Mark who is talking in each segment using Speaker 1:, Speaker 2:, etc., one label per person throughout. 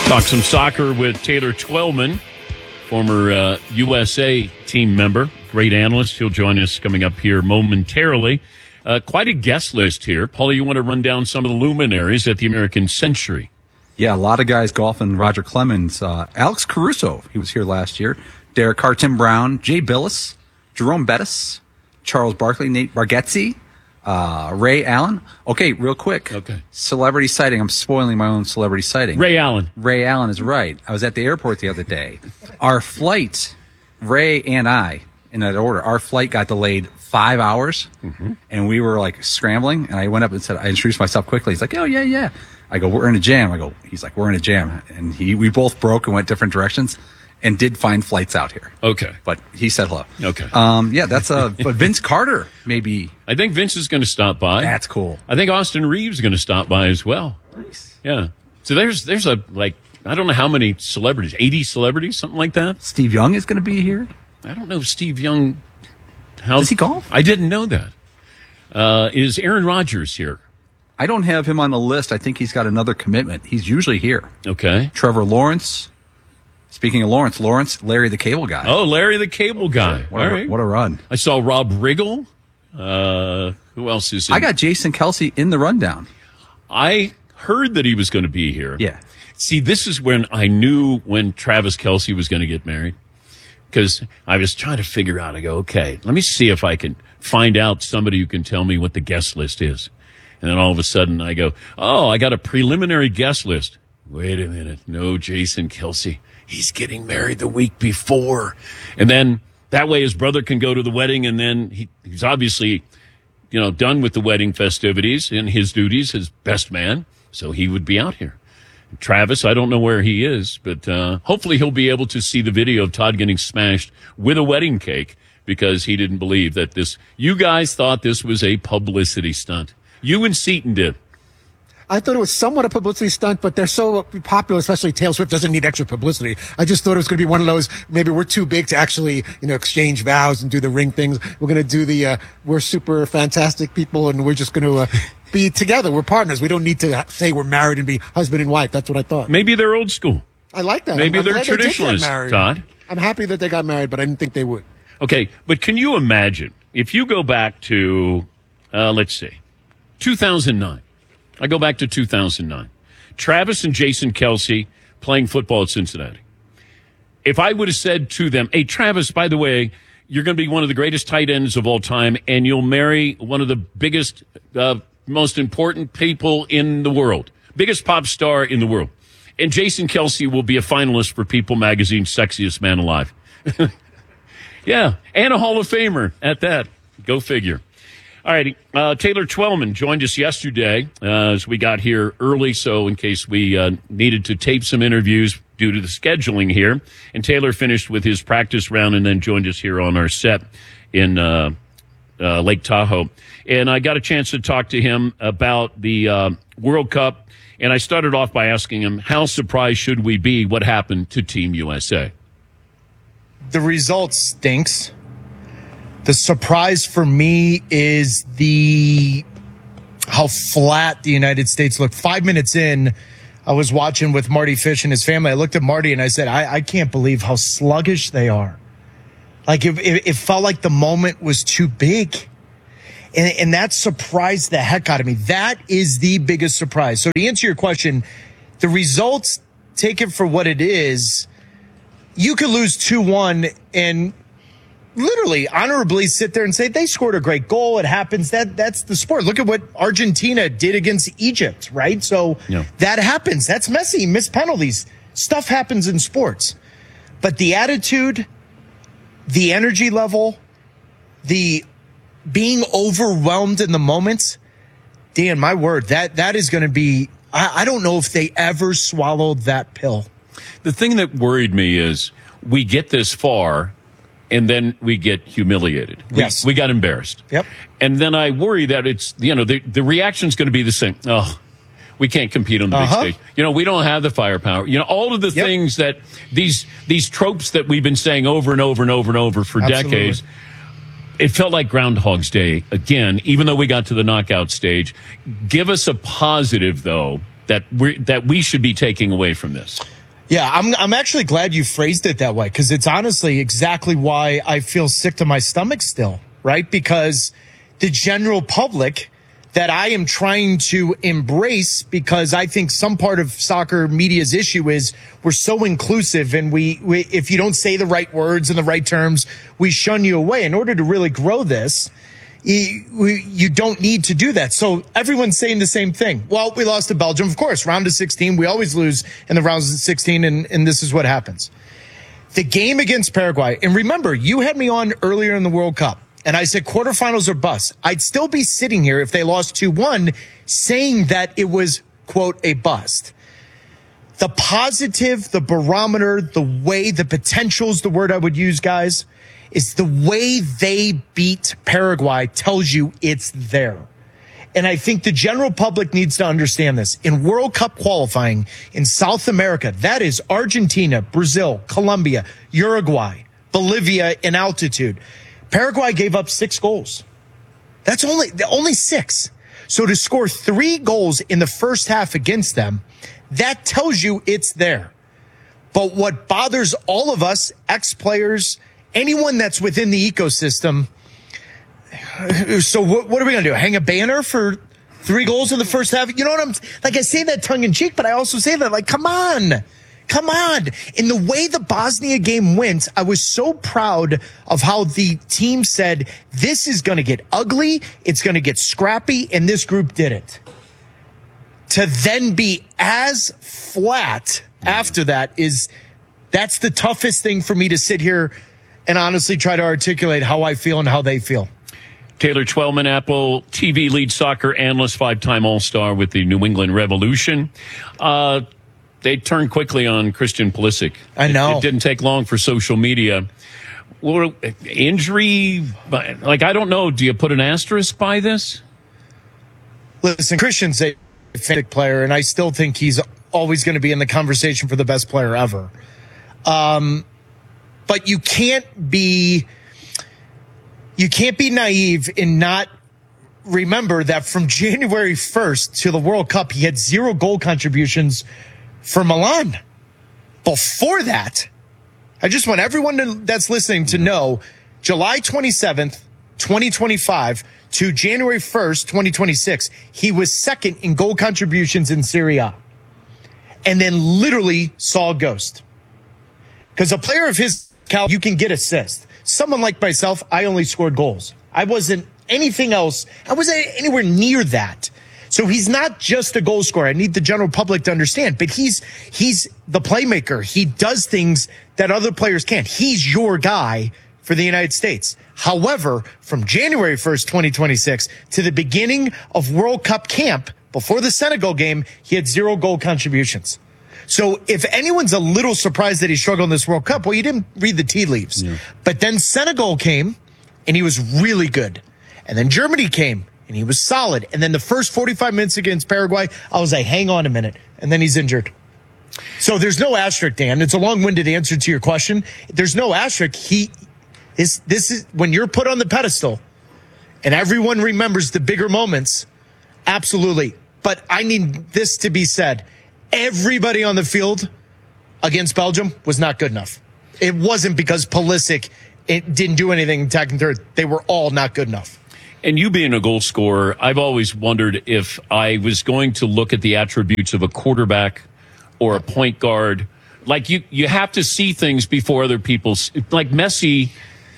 Speaker 1: Talk some soccer with Taylor Twellman, former USA team member, great analyst. He'll join us coming up here momentarily. Quite a guest list here. Paulie, you want to run down some of the luminaries at the American Century?
Speaker 2: Yeah, a lot of guys golfing. Roger Clemens, Alex Caruso, he was here last year. Derek Carr, Tim Brown, Jay Billis, Jerome Bettis, Charles Barkley, Nate Bargatze, Ray Allen. Okay, real quick.
Speaker 1: Okay.
Speaker 2: Celebrity sighting. I'm spoiling my own celebrity sighting.
Speaker 1: Ray Allen.
Speaker 2: Ray Allen is right. I was at the airport the other day. Our flight, Ray and I, in that order, our flight got delayed 5 hours, and we were like scrambling. And I went up and said, I introduced myself quickly. He's like, oh, yeah. I go, we're in a jam. He's like, we're in a jam. And we both broke and went different directions and did find flights out here.
Speaker 1: Okay.
Speaker 2: But he said hello.
Speaker 1: Okay.
Speaker 2: Yeah, that's but Vince Carter, maybe.
Speaker 1: I think Vince is going to stop by.
Speaker 2: That's cool.
Speaker 1: I think Austin Reeves is going to stop by as well.
Speaker 2: Nice.
Speaker 1: Yeah. So there's a, I don't know how many celebrities, 80 celebrities, something like that.
Speaker 2: Steve Young is going to be here.
Speaker 1: I don't know if Steve Young.
Speaker 2: Does he golf?
Speaker 1: I didn't know that. Is Aaron Rodgers here?
Speaker 2: I don't have him on the list. I think he's got another commitment. He's usually here.
Speaker 1: Okay.
Speaker 2: Trevor Lawrence. Speaking of Lawrence, Larry the Cable Guy.
Speaker 1: Oh, Larry the Cable Guy.
Speaker 2: What a run.
Speaker 1: I saw Rob Riggle. Who else is in?
Speaker 2: I got Jason Kelsey in the rundown.
Speaker 1: I heard that he was going to be here.
Speaker 2: Yeah.
Speaker 1: See, this is when I knew when Travis Kelce was going to get married. Because I was trying to figure out, I go, okay, let me see if I can find out somebody who can tell me what the guest list is. And then all of a sudden I go, oh, I got a preliminary guest list. Wait a minute. No, Jason Kelsey. He's getting married the week before. And then that way his brother can go to the wedding, and then he's obviously, done with the wedding festivities and his duties as best man. So he would be out here. Travis, I don't know where he is, but hopefully he'll be able to see the video of Todd getting smashed with a wedding cake because he didn't believe that you guys thought this was a publicity stunt. You and Seton did.
Speaker 3: I thought it was somewhat a publicity stunt, but they're so popular, especially Taylor Swift doesn't need extra publicity. I just thought it was going to be one of those, maybe we're too big to actually, exchange vows and do the ring things. We're going to do we're super fantastic people and we're just going to be together. We're partners. We don't need to say we're married and be husband and wife. That's what I thought.
Speaker 1: Maybe they're old school.
Speaker 3: I like that.
Speaker 1: Maybe they're traditionalists, Todd.
Speaker 3: I'm happy that they got married, but I didn't think they would.
Speaker 1: Okay, but can you imagine if you go back to, let's see, 2009. I go back to 2009. Travis and Jason Kelsey playing football at Cincinnati. If I would have said to them, hey, Travis, by the way, you're going to be one of the greatest tight ends of all time, and you'll marry one of the biggest, most important people in the world, biggest pop star in the world. And Jason Kelsey will be a finalist for People Magazine's Sexiest Man Alive. Yeah, and a Hall of Famer at that. Go figure. All righty. Taylor Twellman joined us yesterday as we got here early, so in case we needed to tape some interviews due to the scheduling here. And Taylor finished with his practice round and then joined us here on our set in Lake Tahoe. And I got a chance to talk to him about the World Cup, and I started off by asking him, how surprised should we be what happened to Team USA?
Speaker 4: The result stinks. The surprise for me is how flat the United States looked. 5 minutes in, I was watching with Marty Fish and his family. I looked at Marty and I said, I can't believe how sluggish they are. Like it felt like the moment was too big. And that surprised the heck out of me. That is the biggest surprise. So to answer your question, the results, take it for what it is. You could lose 2-1 and literally honorably sit there and say they scored a great goal. It happens. That's the sport. Look at what Argentina did against Egypt, right? So that happens. That's messy. Missed penalties. Stuff happens in sports. But the attitude, the energy level, the being overwhelmed in the moments, Dan, my word, that is going to be, I don't know if they ever swallowed that pill.
Speaker 1: The thing that worried me is we get this far and then we get humiliated.
Speaker 4: Yes.
Speaker 1: We got embarrassed.
Speaker 4: Yep.
Speaker 1: And then I worry that it's, the reaction's going to be the same. Oh, we can't compete on the big stage. We don't have the firepower. All of the things that these tropes that we've been saying over and over and over and over for decades. It felt like Groundhog's Day again, even though we got to the knockout stage. Give us a positive, though, that we should be taking away from this.
Speaker 4: Yeah, I'm actually glad you phrased it that way, because it's honestly exactly why I feel sick to my stomach still, right? Because the general public that I am trying to embrace, because I think some part of soccer media's issue is we're so inclusive, and we if you don't say the right words in the right terms, we shun you away. In order to really grow this, you don't need to do that. So everyone's saying the same thing. Well, we lost to Belgium. Of course, round of 16. We always lose in the rounds of 16, and this is what happens. The game against Paraguay, and remember, you had me on earlier in the World Cup, and I said quarterfinals or bust. I'd still be sitting here if they lost 2-1 saying that it was, quote, a bust. The positive, the barometer, the way, the potential is the word I would use, guys, is the way they beat Paraguay tells you it's there. And I think the general public needs to understand this. In World Cup qualifying in South America, that is Argentina, Brazil, Colombia, Uruguay, Bolivia in altitude. Paraguay gave up 6 goals. That's only 6. So to score 3 goals in the first half against them, that tells you it's there. But what bothers all of us, ex-players, anyone that's within the ecosystem. So what are we going to do? Hang a banner for 3 goals in the first half? You know what I'm like? I say that tongue in cheek, but I also say that like, come on. In the way the Bosnia game went, I was so proud of how the team said, this is going to get ugly. It's going to get scrappy. And this group did it. To then be as flat after that that's the toughest thing for me to sit here and honestly try to articulate how I feel and how they feel.
Speaker 1: Taylor Twellman, Apple TV lead soccer analyst, 5-time All-Star with the New England Revolution. They turned quickly on Christian Pulisic.
Speaker 4: I know.
Speaker 1: It didn't take long for social media. Well, injury, like, I don't know. Do you put an asterisk by this?
Speaker 4: Listen, Christian's a fantastic player, and I still think he's always going to be in the conversation for the best player ever. But you can't be naive and not remember that from January 1st to the World Cup, he had 0 goal contributions for Milan. Before that, I just want everyone that's listening to know, July 27th, 2025 to January 1st, 2026, he was second in goal contributions in Serie A. And then literally saw a ghost. Because a player of his caliber, you can get assists. Someone like myself, I only scored goals. I wasn't anything else. I wasn't anywhere near that. So he's not just a goal scorer. I need the general public to understand, but he's the playmaker. He does things that other players can't. He's your guy for the United States. However, from January 1st, 2026 to the beginning of World Cup camp, before the Senegal game, he had 0 goal contributions. So if anyone's a little surprised that he struggled in this World Cup, well, you didn't read the tea leaves. Yeah. But then Senegal came, and he was really good. And then Germany came, and he was solid. And then the first 45 minutes against Paraguay, I was like, hang on a minute. And then he's injured. So there's no asterisk, Dan. It's a long-winded answer to your question. There's no asterisk. This is when you're put on the pedestal, and everyone remembers the bigger moments, absolutely. But I need this to be said. Everybody on the field against Belgium was not good enough. It wasn't because Pulisic didn't do anything in attacking third. They were all not good enough.
Speaker 1: And you being a goal scorer, I've always wondered if I was going to look at the attributes of a quarterback or a point guard. Like, you have to see things before other people. Like Messi,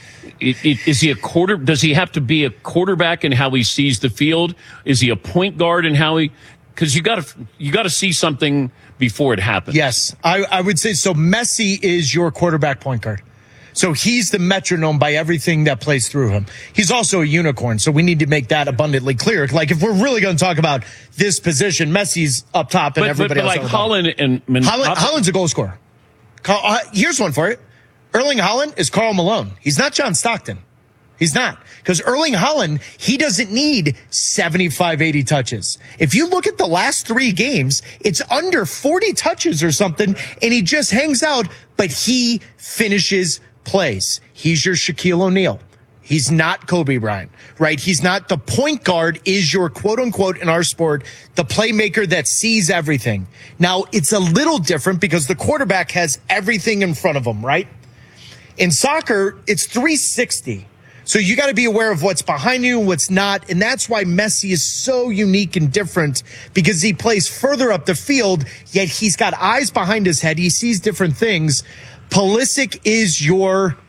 Speaker 1: is he a quarter? Does he have to be a quarterback in how he sees the field? Is he a point guard in how he? Because you got to see something before it happens.
Speaker 4: Yes, I would say so. Messi is your quarterback point guard. So he's the metronome by everything that plays through him. He's also a unicorn, so we need to make that abundantly clear. Like, if we're really going to talk about this position, Messi's up top and everybody else.
Speaker 1: But like
Speaker 4: Haaland's a goal scorer. Here's one for you. Erling Haaland is Karl Malone. He's not John Stockton. He's not. Because Erling Haaland, he doesn't need 75, 80 touches. If you look at the last 3 games, it's under 40 touches or something, and he just hangs out, but he finishes plays. He's your Shaquille O'Neal. He's not Kobe Bryant, right? He's not the point guard is your quote unquote in our sport, the playmaker that sees everything. Now it's a little different because the quarterback has everything in front of him, right? In soccer, it's 360. So you got to be aware of what's behind you and what's not. And that's why Messi is so unique and different because he plays further up the field, yet he's got eyes behind his head. He sees different things. Pulisic is your,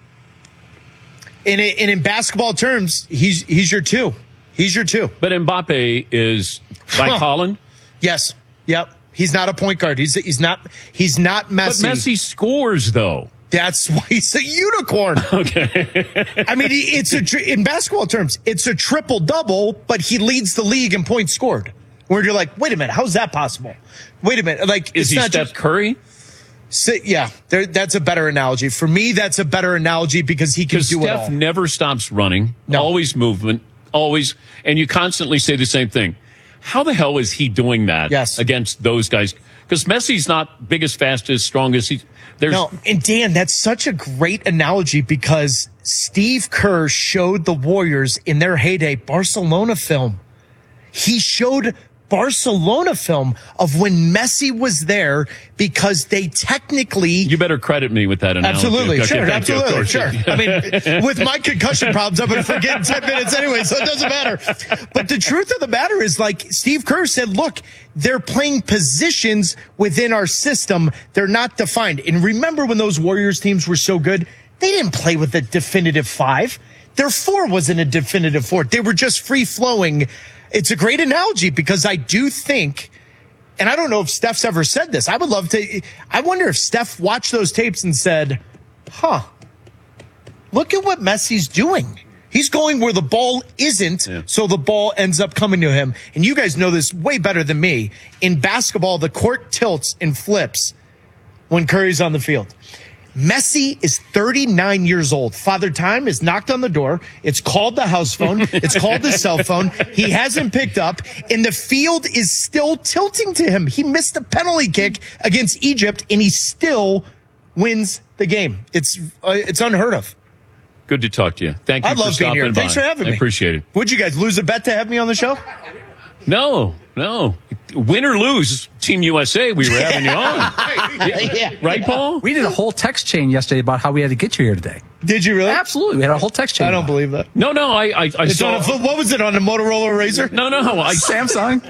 Speaker 4: in basketball terms, he's your two. He's your two.
Speaker 1: But Mbappe is like Holland?
Speaker 4: Yes. Yep. He's not a point guard. He's not Messi.
Speaker 1: But Messi scores, though.
Speaker 4: That's why he's a unicorn.
Speaker 1: Okay.
Speaker 4: I mean, in basketball terms, it's a triple double, but he leads the league in points scored. Where you're like, wait a minute, how's that possible? Wait a minute, like
Speaker 1: is he Steph Curry?
Speaker 4: Yeah, that's a better analogy for me. That's a better analogy because he can do it all.
Speaker 1: Steph never stops running, always movement, always, and you constantly say the same thing. How the hell is he doing that against those guys? Because Messi's not biggest, fastest, strongest.
Speaker 4: And Dan, that's such a great analogy because Steve Kerr showed the Warriors in their heyday Barcelona film. He showed Barcelona film of when Messi was there because they technically...
Speaker 1: You better credit me with that analogy.
Speaker 4: Absolutely,
Speaker 1: okay,
Speaker 4: sure, absolutely, sure. I mean, with my concussion problems, I'm going to forget in 10 minutes anyway, so it doesn't matter. But the truth of the matter is, like Steve Kerr said, look, they're playing positions within our system. They're not defined. And remember when those Warriors teams were so good? They didn't play with a definitive 5. Their 4 wasn't a definitive 4. They were just free-flowing. It's a great analogy because I do think, and I don't know if Steph's ever said this. I wonder if Steph watched those tapes and said, look at what Messi's doing. He's going where the ball isn't, so the ball ends up coming to him. And you guys know this way better than me. In basketball, the court tilts and flips when Curry's on the field. Messi is 39 years old. Father Time has knocked on the door. It's called the house phone. It's called the cell phone. He hasn't picked up, and the field is still tilting to him. He missed a penalty kick against Egypt, and he still wins the game. It's unheard of.
Speaker 1: Good to talk to you. Thank you
Speaker 4: I love
Speaker 1: for
Speaker 4: being here.
Speaker 1: stopping by.
Speaker 4: Thanks for having me.
Speaker 1: I appreciate it.
Speaker 4: Would you guys lose a bet to have me on the show?
Speaker 1: No. Win or lose, Team USA, we were having you on.
Speaker 4: Yeah.
Speaker 1: Right, Paul?
Speaker 2: We did a whole text chain yesterday about how we had to get you here today.
Speaker 4: Did you really?
Speaker 2: Absolutely. We had a whole text chain.
Speaker 4: I don't believe that.
Speaker 1: No, I saw.
Speaker 4: What was it, on a Motorola Razor?
Speaker 1: No.
Speaker 2: Samsung.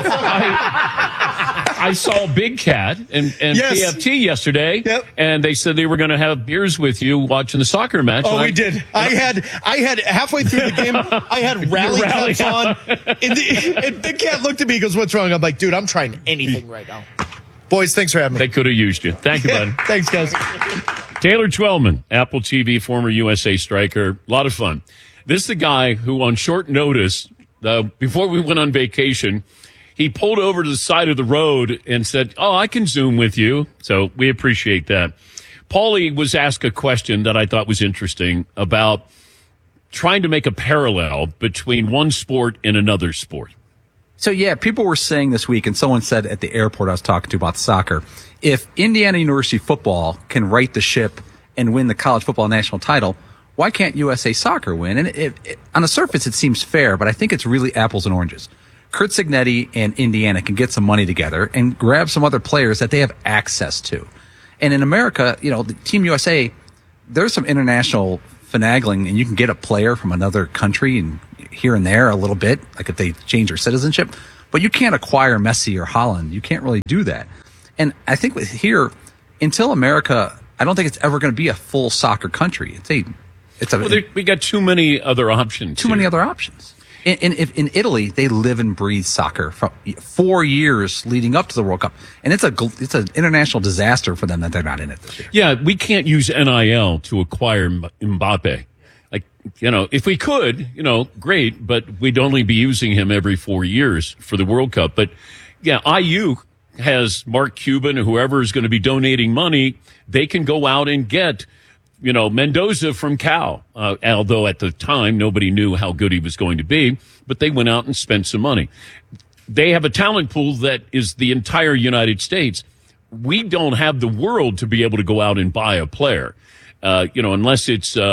Speaker 1: I saw Big Cat and PFT yesterday, and they said they were going to have beers with you watching the soccer match.
Speaker 4: Oh, we did. I had halfway through the game, I had rally caps on, and Big Cat looked at me and goes, "What's wrong?" I'm like, "Dude, I'm trying anything right now." Boys, thanks for having me.
Speaker 1: They could have used you. Thank you, bud.
Speaker 4: Thanks, guys.
Speaker 1: Taylor Twellman, Apple TV, former USA striker. A lot of fun. This is the guy who, on short notice, before we went on vacation, he pulled over to the side of the road and said, I can Zoom with you. So we appreciate that. Paulie was asked a question that I thought was interesting about trying to make a parallel between one sport and another sport.
Speaker 2: So, people were saying this week, and someone said at the airport I was talking to about soccer, if Indiana University football can right the ship and win the college football national title, why can't USA soccer win? And on the surface, it seems fair, but I think it's really apples and oranges. Kurt Signetti and Indiana can get some money together and grab some other players that they have access to. And in America, the Team USA, there's some international finagling, and you can get a player from another country and here and there a little bit, like if they change their citizenship, but you can't acquire Messi or Holland. You can't really do that. And I think with here, until America, I don't think it's ever going to be a full soccer country. We
Speaker 1: got too many other options.
Speaker 2: Too many other options. In Italy, they live and breathe soccer for 4 years leading up to the World Cup, and it's an international disaster for them that they're not in it this year.
Speaker 1: Yeah, we can't use NIL to acquire Mbappe. If we could, great, but we'd only be using him every 4 years for the World Cup. But IU has Mark Cuban or whoever is going to be donating money. They can go out and get, Mendoza from Cal. Although at the time, nobody knew how good he was going to be, but they went out and spent some money. They have a talent pool that is the entire United States. We don't have the world to be able to go out and buy a player, unless it's,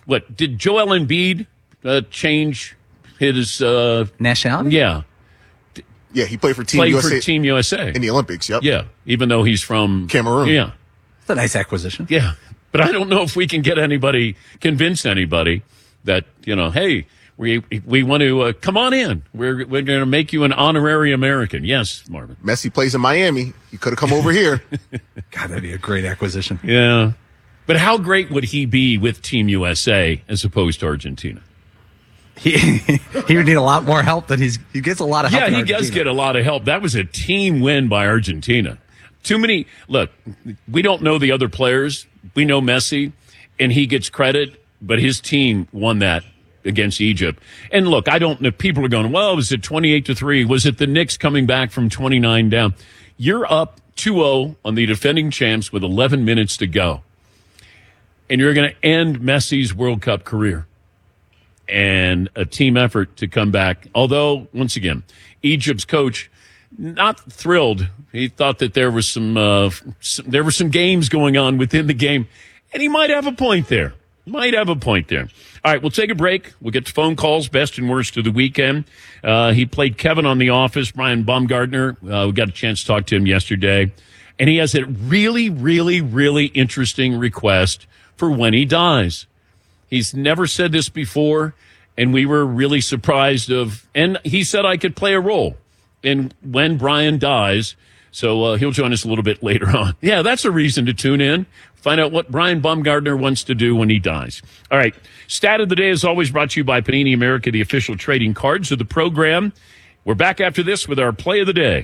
Speaker 1: what did Joel Embiid change his?
Speaker 2: Nationality?
Speaker 1: Yeah,
Speaker 5: Yeah, he played for Team
Speaker 1: played
Speaker 5: USA
Speaker 1: for Team USA
Speaker 5: in the Olympics. Yep.
Speaker 1: Yeah, even though he's from
Speaker 5: Cameroon.
Speaker 1: Yeah,
Speaker 2: It's a nice acquisition.
Speaker 1: yeah. But I don't know if we can convince anybody that hey, we want to come on in. We're going to make you an honorary American. Yes, Marvin.
Speaker 5: Messi plays in Miami. He could have come over here.
Speaker 2: God, that'd be a great acquisition.
Speaker 1: Yeah. But how great would he be with Team USA as opposed to Argentina?
Speaker 2: He would need a lot more help than he gets a lot of help.
Speaker 1: Yeah,
Speaker 2: in
Speaker 1: he does
Speaker 2: Argentina.
Speaker 1: get a lot of help. That was a team win by Argentina. Too many. Look, we don't know the other players. We know Messi, and he gets credit, but his team won that against Egypt. And look, I don't know. People are going, well, was it 28-3? Was it the Knicks coming back from 29 down? You're up 2-0 on the defending champs with 11 minutes to go. And you're going to end Messi's World Cup career. And a team effort to come back. Although, once again, Egypt's coach, not thrilled. He thought that there were some games going on within the game. And he might have a point there. All right, we'll take a break. We'll get to phone calls, best and worst of the weekend. He played Kevin on The Office, Brian Baumgartner. We got a chance to talk to him yesterday. And he has a really, really, really interesting request for when he dies. He's never said this before, and we were really surprised and he said I could play a role in when Brian dies. So he'll join us a little bit later on. Yeah, that's a reason to tune in. Find out what Brian Baumgartner wants to do when he dies. All right. Stat of the day is always brought to you by Panini America, the official trading cards of the program. We're back after this with our play of the day.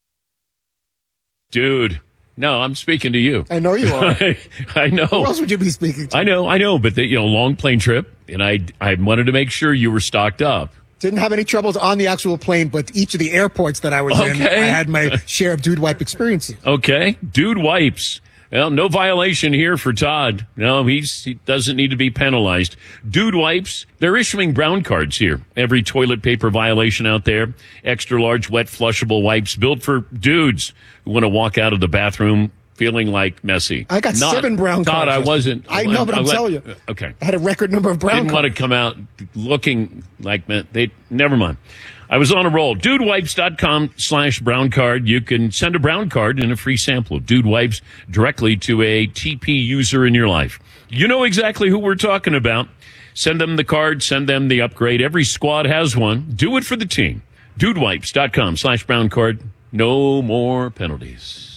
Speaker 1: Dude, no, I'm speaking to you.
Speaker 3: I know you are.
Speaker 1: I know.
Speaker 3: Who else would you be speaking to?
Speaker 1: I know, but long plane trip, and I wanted to make sure you were stocked up.
Speaker 3: Didn't have any troubles on the actual plane, but each of the airports that I was in, I had my share of Dude Wipe experiences.
Speaker 1: Okay, Dude Wipes. Well, no violation here for Todd. No, he doesn't need to be penalized. Dude Wipes, they're issuing brown cards here. Every toilet paper violation out there. Extra large, wet, flushable wipes built for dudes who want to walk out of the bathroom feeling like Messi.
Speaker 3: I got 7 brown cards.
Speaker 1: Todd, I wasn't.
Speaker 3: I know, but I'm telling you.
Speaker 1: Okay.
Speaker 3: I had a record number of brown
Speaker 1: Didn't
Speaker 3: cards.
Speaker 1: want to come out looking like never mind. I was on a roll. DudeWipes.com/brown card. You can send a brown card and a free sample of Dude Wipes directly to a TP user in your life. You know exactly who we're talking about. Send them the card. Send them the upgrade. Every squad has one. Do it for the team. DudeWipes.com/brown card. No more penalties.